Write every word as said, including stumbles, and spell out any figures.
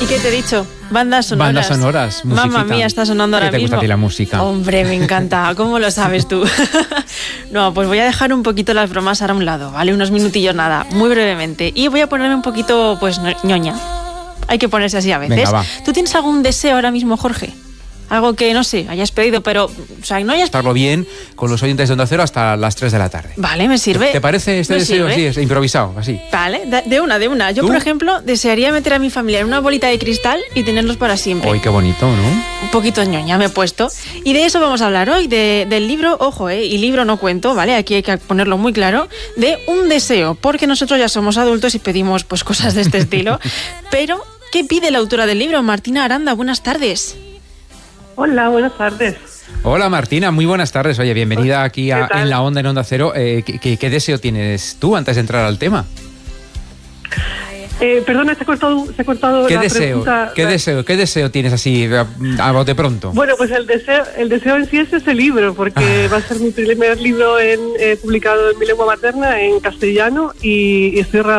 ¿Qué te he dicho? Bandas sonoras. Bandas sonoras, musiquita. Mamma mía, está sonando ahora ¿Qué te mismo. gusta a ti la música? Hombre, me encanta. ¿Cómo lo sabes tú? No, pues voy a dejar un poquito las bromas ahora a un lado, ¿vale? Unos minutillos nada, muy brevemente. Y voy a ponerme un poquito, pues, ñoña. Hay que ponerse así a veces. Venga, va. ¿Tú tienes algún deseo ahora mismo, Jorge? Algo que, no sé, hayas pedido, pero, o sea, no hayas... Estarlo bien con los oyentes de Onda Cero hasta las tres de la tarde. Vale, me sirve. ¿Te parece este Me deseo sirve. así, es improvisado, así? Vale, de de una, de una. Yo, ¿Tú? por ejemplo, desearía meter a mi familia en una bolita de cristal y tenerlos para siempre. Uy, qué bonito, ¿no? Un poquito ñoña me he puesto. Y de eso vamos a hablar hoy, de, del libro, ojo, eh, y libro no cuento, ¿vale? Aquí hay que ponerlo muy claro, de un deseo, porque nosotros ya somos adultos y pedimos pues cosas de este estilo. Pero, ¿qué pide la autora del libro? Martina Aranda, buenas tardes. Hola, buenas tardes. Hola Martina, muy buenas tardes. Oye, bienvenida aquí a, ¿Qué tal? en la Onda, en Onda Cero. Eh, ¿qué, qué, qué deseo tienes tú antes de entrar al tema? Eh, perdona, se ha cortado, se ha cortado ¿Qué la deseo, pregunta. qué deseo, qué deseo tienes así a, a bote pronto? Bueno, pues el deseo, el deseo en sí es ese libro, porque Ah. va a ser mi primer libro en, eh, publicado en mi lengua materna, en castellano, y, y estoy